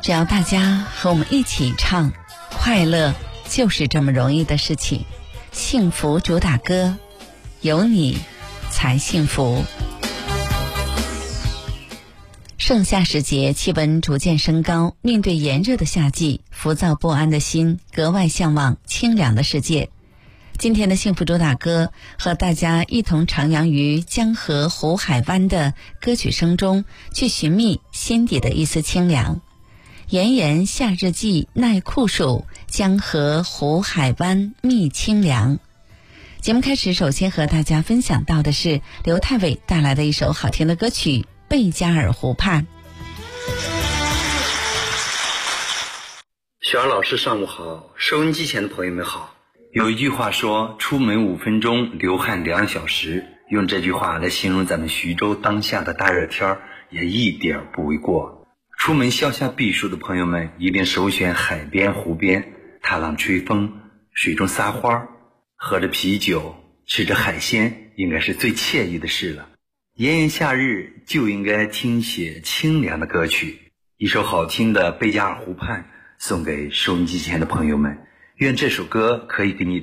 只要大家和我们一起唱，快乐就是这么容易的事情。幸福主打歌，有你才幸福。盛夏时节，气温逐渐升高，面对炎热的夏季，浮躁不安的心格外向往清凉的世界。今天的幸福主打歌，和大家一同徜徉于江河湖海湾的歌曲声中，去寻觅心底的一丝清凉。炎炎夏日季，耐酷暑，江河湖海湾觅清凉。节目开始，首先和大家分享到的是刘太伟带来的一首好听的歌曲《贝加尔湖畔》。 雪儿老师上午好，收音机前的朋友们好。有一句话说，出门5分钟，流汗2小时。用这句话来形容咱们徐州当下的大热天也一点不为过。出门消夏避暑的朋友们一定首选海边湖边，踏浪吹风，水中撒花，喝着啤酒，吃着海鲜，应该是最惬意的事了。炎炎夏日就应该听些清凉的歌曲，一首好听的《贝加尔湖畔》送给收音机前的朋友们，愿这首歌可以给你